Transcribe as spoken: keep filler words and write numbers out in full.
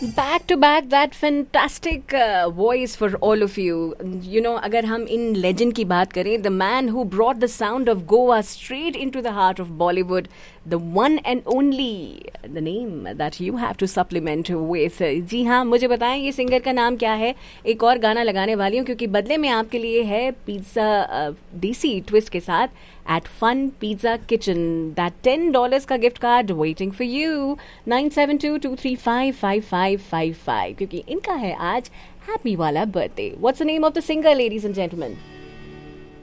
Back to back, that fantastic uh, voice for all of you. You know, अगर हम इन legend की बात करें, the man who brought the sound of Goa straight into the heart of Bollywood, the one and only, the name that you have to supplement with. जी हाँ, मुझे बताएं ये singer का नाम क्या है. एक और गाना लगाने वाली हूँ क्योंकि बदले में आपके लिए है पिज्जा देसी ट्विस्ट के साथ at Fun Pizza Kitchen. That ten dollars का gift card waiting for you. nine seven two two three five five five five five क्योंकि इनका है आज हैप्पी वाला birthday. What's the name of the singer, ladies and gentlemen?